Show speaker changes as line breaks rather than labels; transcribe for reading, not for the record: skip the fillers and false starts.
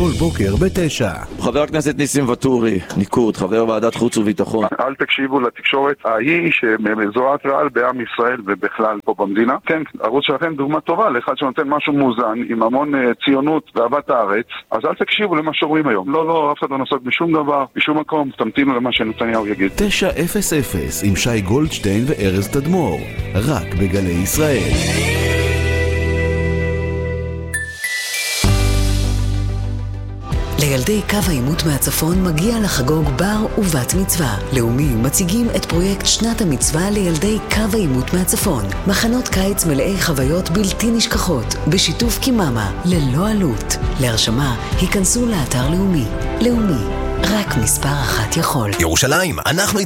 כל בוקר ב9.
חבר הכנסת ניסים ואטורי, ניקוד, חבר ועדת חוץ וביטחון.
אל תקשיבו לתקשורת ההיא שמזוהת רעל בעם ישראל ובכלל פה במדינה. כן, ערוץ שלכם דוגמה טובה לאחד שנותן משהו מאוזן עם המון ציונות ואהבת הארץ. אז אל תקשיבו למה שאומרים היום. לא, אף אחד לא נוסק בשום דבר, בשום מקום. תמתינו למה שנתניהו יגיד.
9:00 עם שי גולדשטיין וארז תדמור, רק בגלי ישראל.
לילדי קו העימות מהצפון מגיע לחגוג בר ובת מצווה. לאומי מציגים את פרויקט שנת המצווה לילדי קו העימות מהצפון. מחנות קיץ מלאי חוויות בלתי נשכחות, בשיתוף קיממה, ללא עלות. להרשמה, היכנסו לאתר לאומי. לאומי, רק מספר אחת יכול.
ירושלים, אנחנו